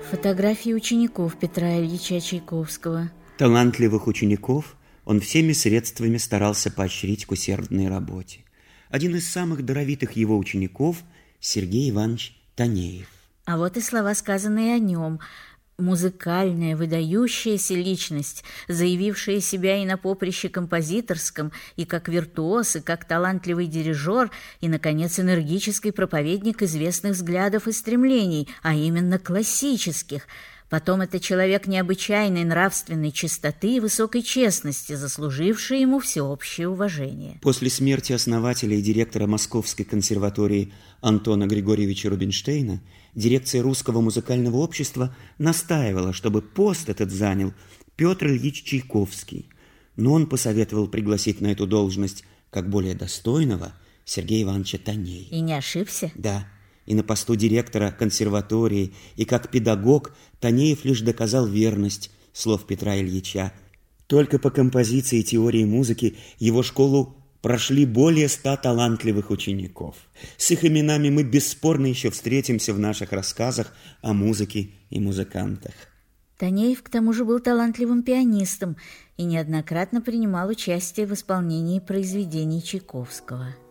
Фотографии учеников Петра Ильича Чайковского. Талантливых учеников он всеми средствами старался поощрить к усердной работе. Один из самых даровитых его учеников – Сергей Иванович Танеев. А вот и слова, сказанные о нем. Музыкальная, выдающаяся личность, заявившая себя и на поприще композиторском, и как виртуоз, и как талантливый дирижер, и, наконец, энергический проповедник известных взглядов и стремлений, а именно классических. Потом это человек необычайной нравственной чистоты и высокой честности, заслуживший ему всеобщее уважение. После смерти основателя и директора Московской консерватории Антона Григорьевича Рубинштейна дирекция Русского музыкального общества настаивала, чтобы пост этот занял Петр Ильич Чайковский. Но он посоветовал пригласить на эту должность как более достойного Сергея Ивановича Танеева. И не ошибся? Да. И на посту директора консерватории, и как педагог Танеев лишь доказал верность слов Петра Ильича. Только по композиции и теории музыки его школу прошли более 100 талантливых учеников. С их именами мы бесспорно еще встретимся в наших рассказах о музыке и музыкантах. Танеев, к тому же, был талантливым пианистом и неоднократно принимал участие в исполнении произведений Чайковского.